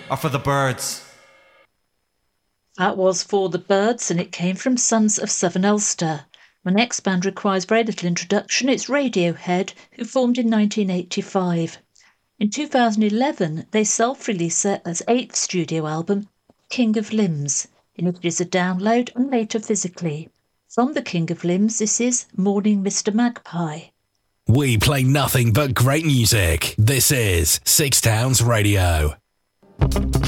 or for the Birds? That was For the Birds, and it came from Sons of Southern Ulster. My next band requires very little introduction. It's Radiohead, who formed in 1985. In 2011, they self-released their 8th studio album, King of Limbs, and it is a download and later physically. From the King of Limbs, this is Morning Mr. Magpie. We play nothing but great music. This is Six Towns Radio.